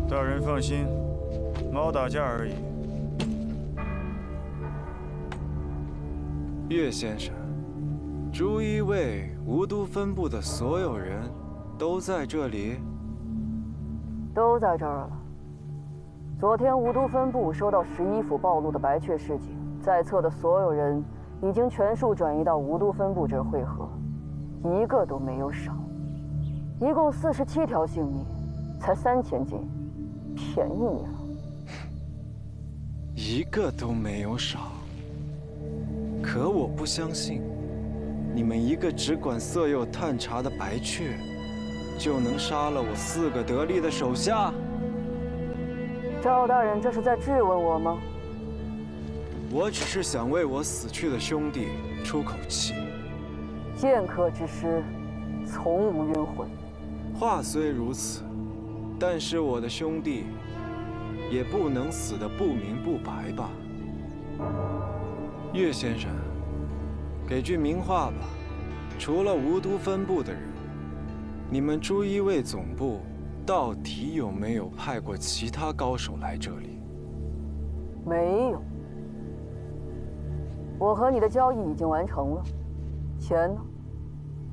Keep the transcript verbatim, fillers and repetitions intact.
大人放心，猫打架而已。 岳先生，朱一卫无都分部的所有人都在这里？ 都在这儿了。昨天无都分部收到十一府暴露的白雀事情，在册的所有人已经全数转移到无都分部这儿会合，一个都没有少。一共四十七条性命，才三千金，便宜你了。 一个都没有少。可我不相信，你们一个只管色诱探查的白雀，就能杀了我四个得力的手下？ 赵大人，这是在质问我吗？ 我只是想为我死去的兄弟出口气。 剑客之师，从无冤魂。 话虽如此，但是我的兄弟也不能死得不明不白吧？岳先生，给句明话吧。除了无都分部的人，你们朱一卫总部到底有没有派过其他高手来这里？ 没有。我和你的交易已经完成了，钱呢？